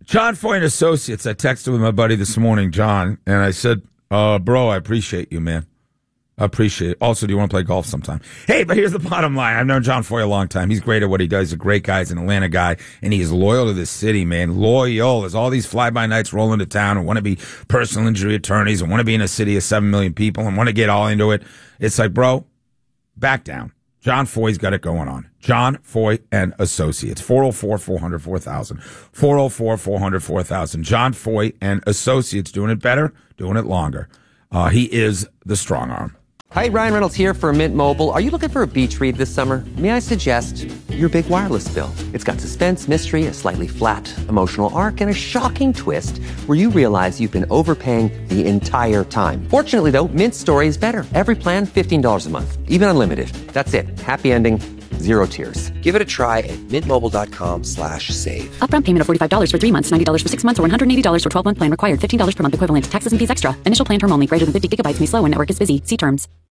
John Foy and Associates. I texted with my buddy this morning, John, and I said, bro, I appreciate you, man. I appreciate it. Also, do you want to play golf sometime? Hey, but here's the bottom line. I've known John Foy a long time. He's great at what he does. He's a great guy. He's an Atlanta guy, and he is loyal to this city, man. Loyal. There's all these fly-by-nights roll into town and want to be personal injury attorneys and want to be in a city of 7 million people and want to get all into it. It's like, bro, back down. John Foy's got it going on. John Foy and Associates. 404-400-4000. 404-400-4000. John Foy and Associates. Doing it better, doing it longer. He is the strong arm. Hi, Ryan Reynolds here for Mint Mobile. Are you looking for a beach read this summer? May I suggest your big wireless bill? It's got suspense, mystery, a slightly flat emotional arc, and a shocking twist where you realize you've been overpaying the entire time. Fortunately, though, Mint's story is better. Every plan, $15 a month. Even unlimited. That's it. Happy ending. Zero tears. Give it a try at mintmobile.com/save. Upfront payment of $45 for 3 months, $90 for 6 months, or $180 for 12-month plan required. $15 per month equivalent. Taxes and fees extra. Initial plan term only. Greater than 50 gigabytes may slow when network is busy. See terms.